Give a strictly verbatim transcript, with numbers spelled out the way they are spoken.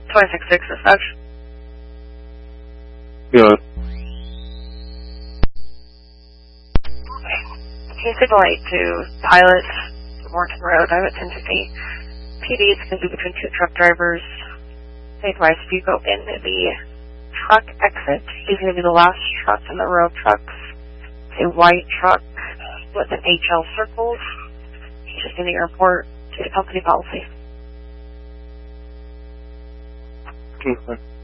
twenty-six six dispatch. Yeah. Can you signal eight to Pilot, Morton Road, I'm at ten fifty. P D is going to be between two truck drivers. They advise if you go in the truck exit, he's going to be the last truck in the row of trucks. It's a white truck with an H L circled. He's just in the airport to the company policy. Okay.